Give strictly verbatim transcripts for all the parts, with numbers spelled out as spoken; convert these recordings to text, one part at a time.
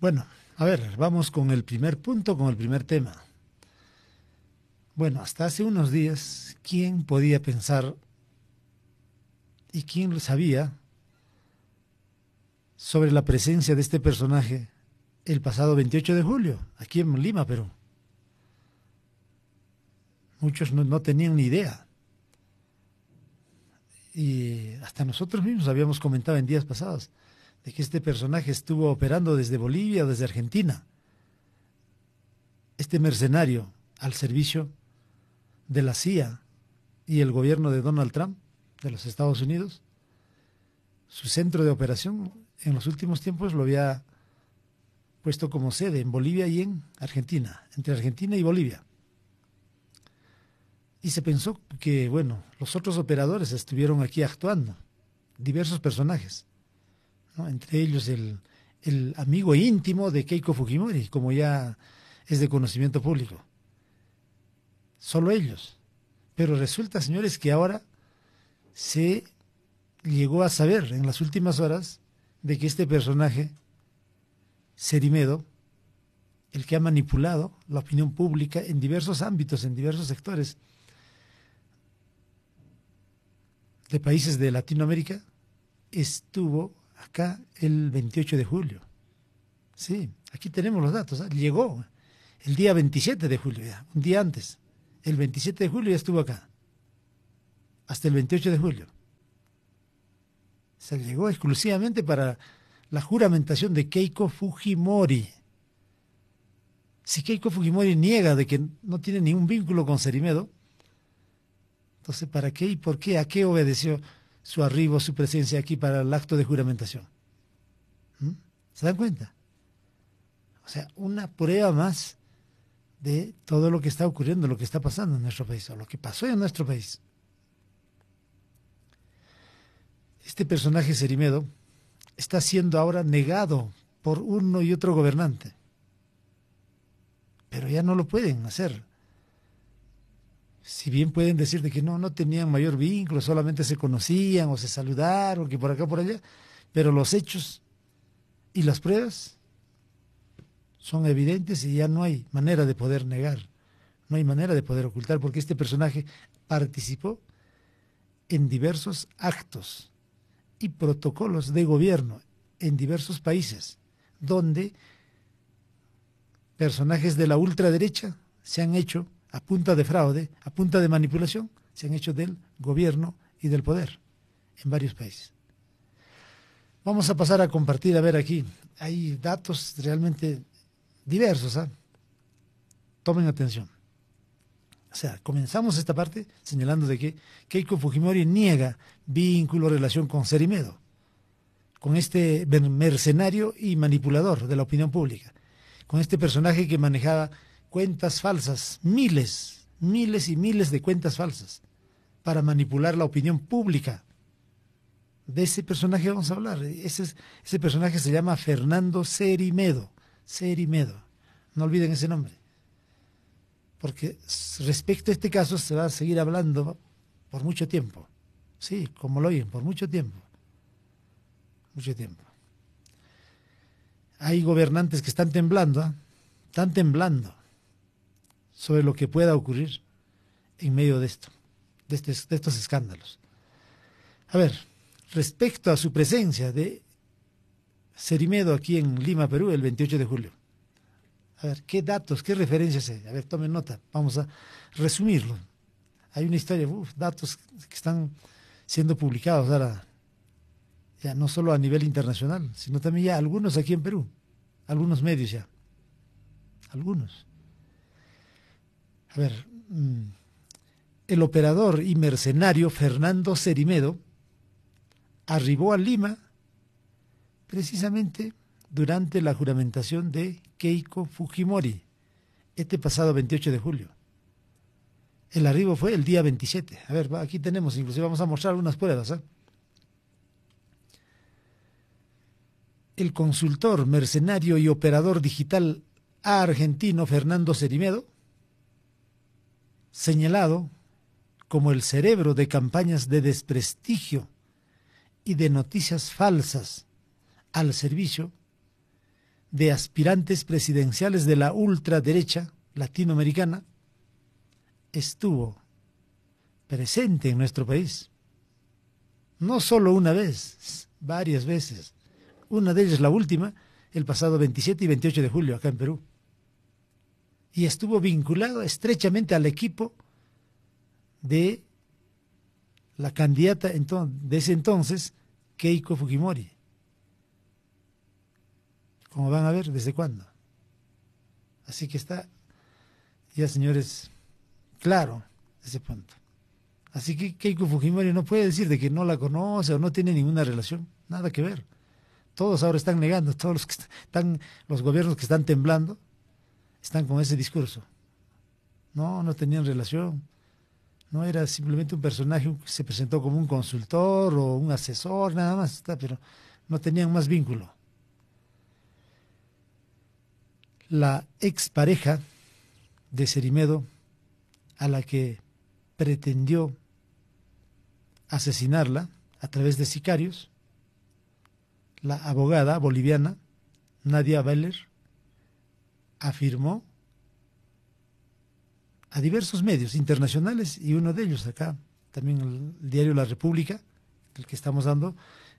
Bueno, a ver, vamos con el primer punto, con el primer tema. Bueno, hasta hace unos días, ¿quién podía pensar y quién sabía sobre la presencia de este personaje el pasado veintiocho de julio, aquí en Lima, Perú? Muchos no, no tenían ni idea. Y hasta nosotros mismos habíamos comentado en días pasados de que este personaje estuvo operando desde Bolivia o desde Argentina. Este mercenario al servicio de la C I A y el gobierno de Donald Trump de los Estados Unidos, su centro de operación en los últimos tiempos lo había puesto como sede en Bolivia y en Argentina, entre Argentina y Bolivia. Y se pensó que, bueno, los otros operadores estuvieron aquí actuando, diversos personajes, ¿no? Entre ellos el, el amigo íntimo de Keiko Fujimori, como ya es de conocimiento público. Solo ellos. Pero resulta, señores, que ahora se llegó a saber en las últimas horas de que este personaje, Cerimedo, el que ha manipulado la opinión pública en diversos ámbitos, en diversos sectores de países de Latinoamérica, estuvo acá el veintiocho de julio. Sí, aquí tenemos los datos, ¿eh? Llegó el día veintisiete de julio, ya, un día antes. El veintisiete de julio ya estuvo acá, hasta el veintiocho de julio. Se llegó exclusivamente para la juramentación de Keiko Fujimori. Si Keiko Fujimori niega de que no tiene ningún vínculo con Cerimedo, entonces, ¿para qué y por qué? ¿A qué obedeció su arribo, su presencia aquí para el acto de juramentación? ¿Mm? ¿Se dan cuenta? O sea, una prueba más de todo lo que está ocurriendo, lo que está pasando en nuestro país, o lo que pasó en nuestro país. Este personaje Cerimedo está siendo ahora negado por uno y otro gobernante. Pero ya no lo pueden hacer. Si bien pueden decir de que no, no tenían mayor vínculo, solamente se conocían o se saludaron, que por acá, por allá, pero los hechos y las pruebas son evidentes y ya no hay manera de poder negar, no hay manera de poder ocultar, porque este personaje participó en diversos actos y protocolos de gobierno en diversos países, donde personajes de la ultraderecha se han hecho a punta de fraude, a punta de manipulación, se han hecho del gobierno y del poder en varios países. Vamos a pasar a compartir, a ver aquí, hay datos realmente diversos, ¿eh? Tomen atención. O sea, comenzamos esta parte señalando de que Keiko Fujimori niega vínculo o relación con Cerimedo, con este mercenario y manipulador de la opinión pública, con este personaje que manejaba cuentas falsas, miles, miles y miles de cuentas falsas, para manipular la opinión pública. De ese personaje vamos a hablar. Ese, es, ese personaje se llama Fernando Cerimedo. Cerimedo. No olviden ese nombre. Porque respecto a este caso se va a seguir hablando por mucho tiempo. Sí, como lo oyen, por mucho tiempo. Mucho tiempo. Hay gobernantes que están temblando, ¿eh? Están temblando sobre lo que pueda ocurrir en medio de esto, de, este, de estos escándalos. A ver, respecto a su presencia de Cerimedo aquí en Lima, Perú, el veintiocho de julio. A ver, ¿qué datos, qué referencias hay? A ver, tomen nota, vamos a resumirlo. Hay una historia, uf, datos que están siendo publicados ahora, ya no solo a nivel internacional, sino también ya algunos aquí en Perú, algunos medios ya, algunos. A ver, el operador y mercenario Fernando Cerimedo arribó a Lima precisamente durante la juramentación de Keiko Fujimori, este pasado veintiocho de julio. El arribo fue el día veintisiete. A ver, aquí tenemos, inclusive vamos a mostrar algunas pruebas, ¿eh? El consultor, mercenario y operador digital argentino Fernando Cerimedo, señalado como el cerebro de campañas de desprestigio y de noticias falsas al servicio de aspirantes presidenciales de la ultraderecha latinoamericana estuvo presente en nuestro país. No solo una vez, varias veces. Una de ellas, la última, el pasado veintisiete y veintiocho de julio, acá en Perú. Y estuvo vinculado estrechamente al equipo de la candidata de ese entonces, Keiko Fujimori. Como van a ver, ¿desde cuándo? Así que está, ya señores, claro ese punto. Así que Keiko Fujimori no puede decir de que no la conoce o no tiene ninguna relación, nada que ver. Todos ahora están negando, todos los que están, los gobiernos que están temblando, están con ese discurso. No, no tenían relación. No era simplemente un personaje que se presentó como un consultor o un asesor, nada más, está, pero no tenían más vínculo. La expareja de Cerimedo, a la que pretendió asesinarla a través de sicarios, la abogada boliviana Nadia Beller afirmó a diversos medios internacionales, y uno de ellos acá, también el diario La República, el que estamos dando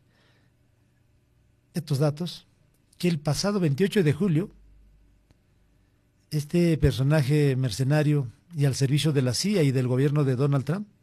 estos datos, que el pasado veintiocho de julio, este personaje mercenario y al servicio de la C I A y del gobierno de Donald Trump